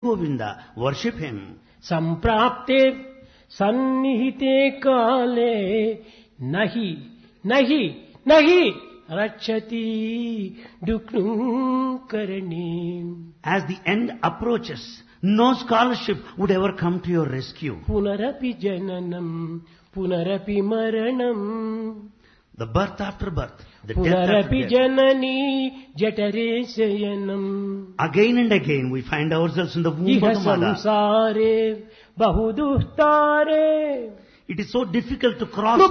Govinda, worship him. సంప్రాప్తే సన్నిహితే కాలే నహి నహి నహి రక్షతి డుక్నుకరణి. As the end approaches, no scholarship would ever come to your rescue. పునరపి జననం పునరపి మరణం The birth after birth, the death after పునరపి death. Janani జఠరే శయనం. Again and again we find ourselves in the womb ఇహ of the mother. సంసారే బహుదుస్తారే. It is so difficult to cross